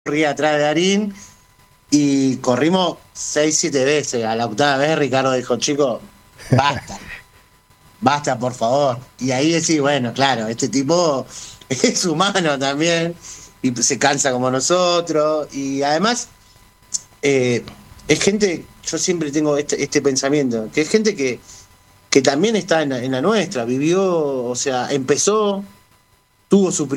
corrí atrás de Darín y corrimos 6-7 veces. A la octava vez Ricardo dijo, chico, basta por favor. Y ahí decís, bueno, claro, este tipo es humano también y se cansa como nosotros. Y además es gente, yo siempre tengo este pensamiento, que es gente que también está en la nuestra, vivió, o sea, empezó, tuvo su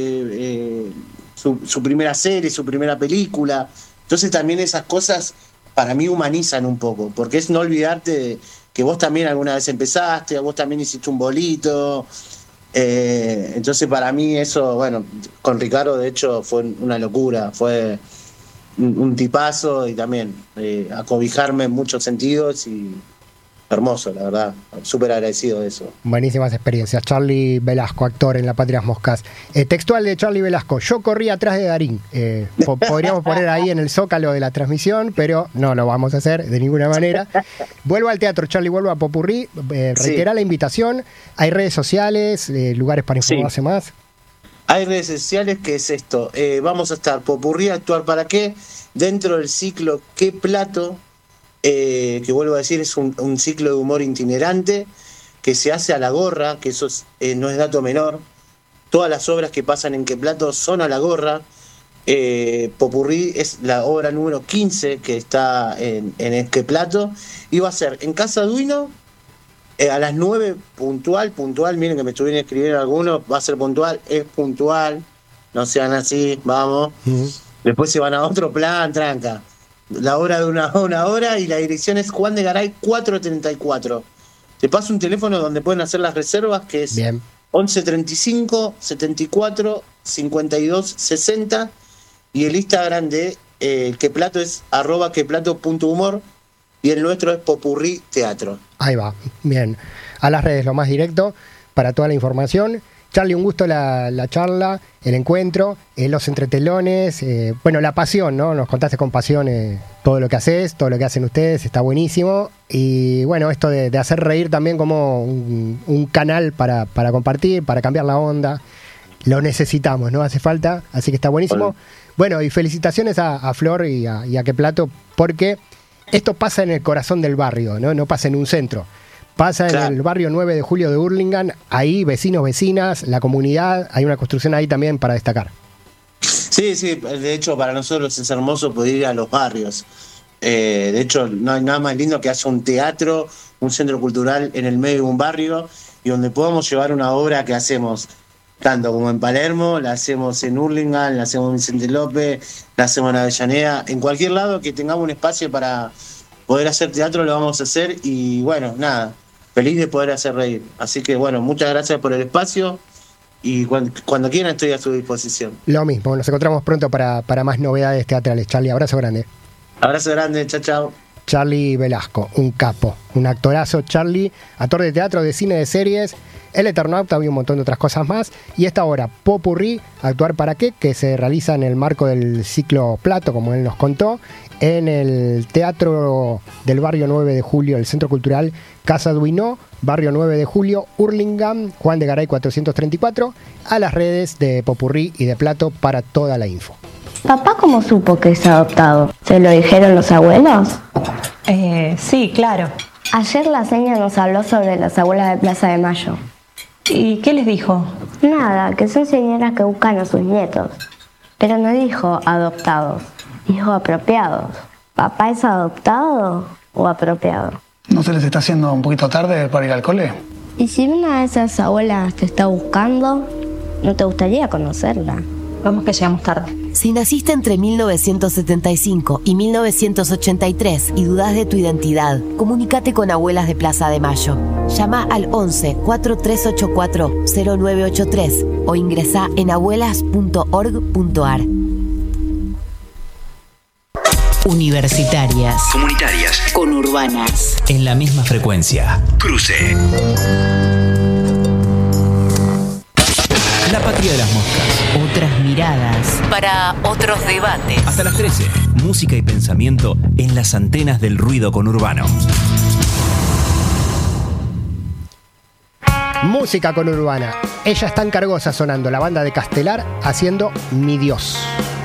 primera serie, su primera película. Entonces también esas cosas para mí humanizan un poco, porque es no olvidarte que vos también alguna vez empezaste, vos también hiciste un bolito. Entonces para mí eso, bueno, con Ricardo de hecho fue una locura, fue un tipazo y también acobijarme en muchos sentidos y hermoso, la verdad, súper agradecido de eso. Buenísimas experiencias. Charly Velasco, actor en La Patria Moscas. Textual de Charly Velasco, yo corrí atrás de Darín. Podríamos poner ahí en el zócalo de la transmisión, pero no lo vamos a hacer de ninguna manera. Vuelvo al teatro, Charly, vuelvo a Popurrí. Reitera la invitación. Hay redes sociales, lugares para informarse más. Hay redes sociales, que es esto. Vamos a estar Popurrí, actuar para qué, dentro del ciclo ¿Qué plato? Que vuelvo a decir, es un ciclo de humor itinerante que se hace a la gorra, que eso no es dato menor. Todas las obras que pasan en Qué plato son a la gorra. Popurrí es la obra número 15 que está en el Qué plato, y va a ser en Casa Duino a las 9 puntual, miren que me estuvieron escribiendo algunos, va a ser puntual, es puntual, no sean así, vamos. Después se van a otro plan, tranca. La hora de una hora, y la dirección es Juan de Garay 434. Te paso un teléfono donde pueden hacer las reservas, que es 1135 74 52 60, y el Instagram de Qué plato es @queplato.humor, y el nuestro es Popurrí Teatro. Ahí va, bien. A las redes, lo más directo para toda la información. Charly, un gusto la charla, el encuentro, los entretelones, bueno, la pasión, ¿no? Nos contaste con pasión todo lo que haces, todo lo que hacen ustedes, está buenísimo. Y bueno, esto de hacer reír también como un canal para compartir, para cambiar la onda, lo necesitamos, ¿no? Hace falta, así que está buenísimo. Bueno, y felicitaciones a Flor y a Qué plato, porque esto pasa en el corazón del barrio, ¿no? No pasa en un centro. Pasa en el barrio 9 de Julio de Hurlingham, ahí vecinos, vecinas, la comunidad, hay una construcción ahí también para destacar. Sí, de hecho para nosotros es hermoso poder ir a los barrios. De hecho no hay nada más lindo que hacer un teatro, un centro cultural en el medio de un barrio, y donde podamos llevar una obra que hacemos tanto como en Palermo, la hacemos en Hurlingham, la hacemos en Vicente López, la hacemos en Avellaneda, en cualquier lado que tengamos un espacio para poder hacer teatro lo vamos a hacer, y bueno, nada, feliz de poder hacer reír. Así que bueno, muchas gracias por el espacio, y cuando quieran estoy a su disposición. Lo mismo, nos encontramos pronto para más novedades teatrales. Charly, abrazo grande. Abrazo grande, chao. Charly Velasco, un capo, un actorazo. Charly, actor de teatro, de cine, de series, El Eternauta, había un montón de otras cosas más. Y esta obra, Popurrí, Actuar para qué, que se realiza en el marco del ciclo Plato, como él nos contó, en el Teatro del Barrio 9 de Julio, el Centro Cultural Casa Duino, Barrio 9 de Julio, Hurlingham, Juan de Garay 434, a las redes de Popurrí y de Plato para toda la info. ¿Papá cómo supo que es adoptado? ¿Se lo dijeron los abuelos? Sí, claro. Ayer la seña nos habló sobre las abuelas de Plaza de Mayo. ¿Y qué les dijo? Nada, que son señoras que buscan a sus nietos. Pero no dijo adoptados, dijo apropiados. ¿Papá es adoptado o apropiado? ¿No se les está haciendo un poquito tarde para ir al cole? ¿Y si una de esas abuelas te está buscando, no te gustaría conocerla? Vamos que llegamos tarde. Si naciste entre 1975 y 1983 y dudás de tu identidad, comunícate con Abuelas de Plaza de Mayo. Llama al 11 4384 0983 o ingresá en abuelas.org.ar. Universitarias. Comunitarias. Conurbanas. En la misma frecuencia. Cruce. La Patria de las Moscas. Otras miradas. Para otros debates. Hasta las 13. Música y pensamiento en las antenas del ruido conurbano. Música conurbana. Ella está en Cargosa sonando, la banda de Castelar haciendo Mi Dios.